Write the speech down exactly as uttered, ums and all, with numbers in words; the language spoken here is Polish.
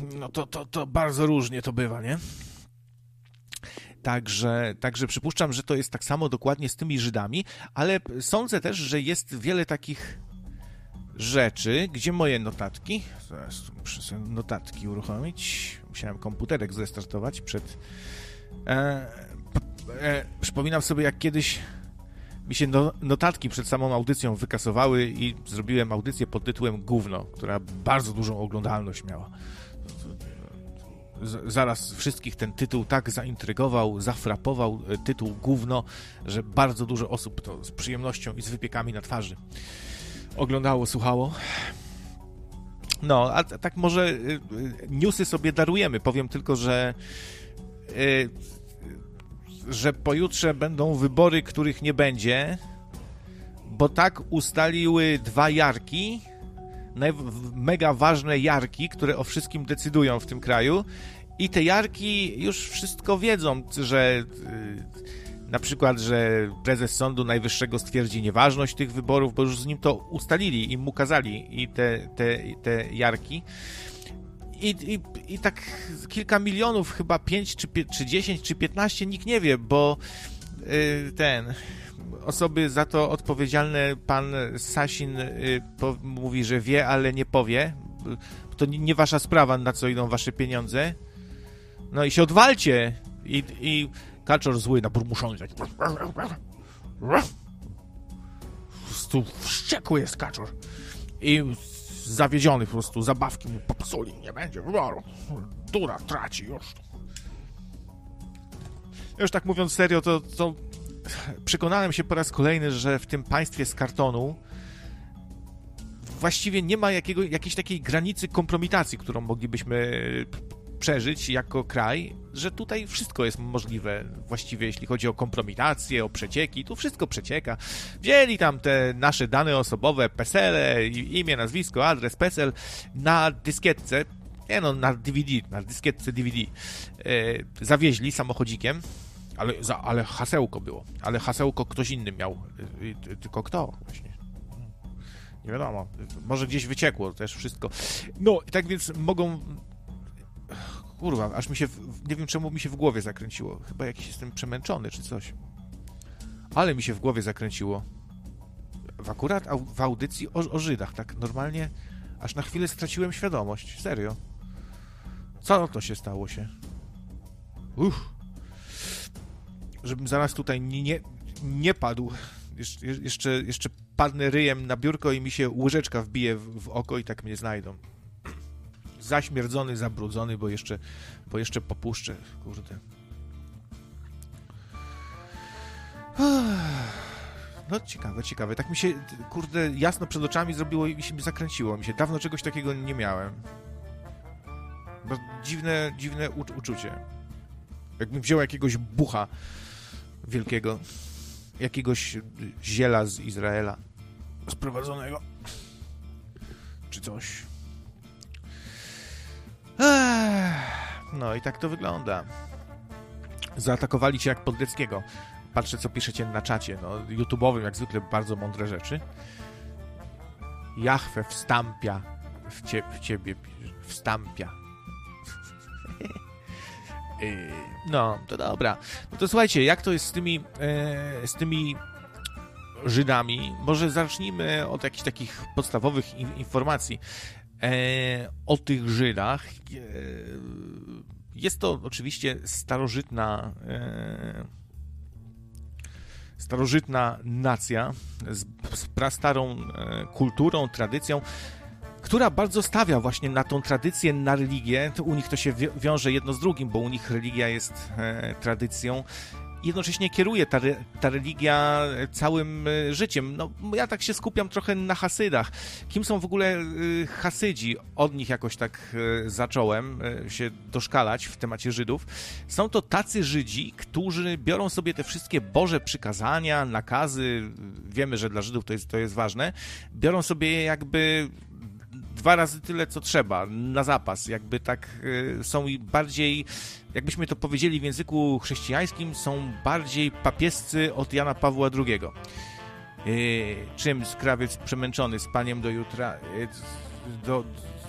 no to, to, to bardzo różnie to bywa, nie? Także, także przypuszczam, że to jest tak samo dokładnie z tymi Żydami, ale sądzę też, że jest wiele takich rzeczy, gdzie moje notatki, zaraz muszę sobie notatki uruchomić, musiałem komputerek zrestartować przed... E, e, przypominam sobie, jak kiedyś mi się no, notatki przed samą audycją wykasowały i zrobiłem audycję pod tytułem Gówno, która bardzo dużą oglądalność miała. Z, zaraz wszystkich ten tytuł tak zaintrygował, zafrapował tytuł Gówno, że bardzo dużo osób to z przyjemnością i z wypiekami na twarzy oglądało, słuchało. No, a tak może y, newsy sobie darujemy. Powiem tylko, że y, że pojutrze będą wybory, których nie będzie, bo tak ustaliły dwa jarki, mega ważne jarki, które o wszystkim decydują w tym kraju i te jarki już wszystko wiedzą, że y, na przykład, że prezes Sądu Najwyższego stwierdzi nieważność tych wyborów, bo już z nim to ustalili i mu kazali i te, te, te jarki. I, i, I tak kilka milionów, chyba pięć, czy, czy dziesięć, czy piętnaście, nikt nie wie, bo y, ten... osoby za to odpowiedzialne, pan Sasin y, po, mówi, że wie, ale nie powie. To nie, nie wasza sprawa, na co idą wasze pieniądze. No i się odwalcie. I, i Kaczor zły, naburmuszony taki. Po prostu wściekły jest Kaczor. I zawiedziony po prostu, zabawki mu popsuli, nie będzie wyboru. Dura traci już. Już tak mówiąc serio, to, to przekonałem się po raz kolejny, że w tym państwie z kartonu właściwie nie ma jakiego, jakiejś takiej granicy kompromitacji, którą moglibyśmy przeżyć jako kraj, że tutaj wszystko jest możliwe właściwie, jeśli chodzi o kompromitację, o przecieki, tu wszystko przecieka. Wzięli tam te nasze dane osobowe, PESEL, imię, nazwisko, adres, PESEL na dyskietce, nie no, na D V D, na dyskietce D V D, yy, zawieźli samochodzikiem, ale, za, ale hasełko było, ale hasełko ktoś inny miał, yy, tylko kto właśnie. Nie wiadomo, może gdzieś wyciekło też wszystko. No, tak więc mogą... Kurwa, aż mi się, nie wiem czemu mi się w głowie zakręciło. Chyba jakiś jestem przemęczony czy coś. Ale mi się w głowie zakręciło. W akurat au, w audycji o, o Żydach, tak normalnie, aż na chwilę straciłem świadomość. Serio. Co to się stało się? Uff. Żebym zaraz tutaj nie, nie, nie padł. Jesz, jeszcze, jeszcze padnę ryjem na biurko i mi się łyżeczka wbije w, w oko i tak mnie znajdą. Zaśmierdzony, zabrudzony, bo jeszcze, bo jeszcze popuszczę, kurde. No ciekawe, ciekawe. Tak mi się, kurde, jasno przed oczami zrobiło i mi się zakręciło. Mi się dawno czegoś takiego nie miałem. Bo dziwne, dziwne u- uczucie. Jakbym wziął jakiegoś bucha wielkiego, jakiegoś ziela z Izraela sprowadzonego, czy coś. No i tak to wygląda. Zaatakowali cię jak Podleckiego. Patrzę, co piszecie na czacie. No, YouTube'owym, jak zwykle, bardzo mądre rzeczy. Jahwe wstąpia w, cie, w ciebie. Wstąpia. No, to dobra. No to słuchajcie, jak to jest z tymi, e, z tymi Żydami? Może zacznijmy od jakichś takich podstawowych in, informacji. E, o tych Żydach. E, jest to oczywiście starożytna e, starożytna nacja z, z prastarą e, kulturą, tradycją, która bardzo stawia właśnie na tą tradycję, na religię. To u nich to się wi- wiąże jedno z drugim, bo u nich religia jest e, tradycją. Jednocześnie kieruje ta, re, ta religia całym e, życiem. No, ja tak się skupiam trochę na Hasydach. Kim są w ogóle e, Hasydzi? Od nich jakoś tak e, zacząłem e, się doszkalać w temacie Żydów. Są to tacy Żydzi, którzy biorą sobie te wszystkie Boże przykazania, nakazy. Wiemy, że dla Żydów to jest, to jest ważne. Biorą sobie je jakby dwa razy tyle, co trzeba, na zapas. Jakby tak y, są bardziej, jakbyśmy to powiedzieli w języku chrześcijańskim, są bardziej papiescy od Jana Pawła drugiego. Y, czym skrawiec przemęczony, z paniem do jutra, y, do,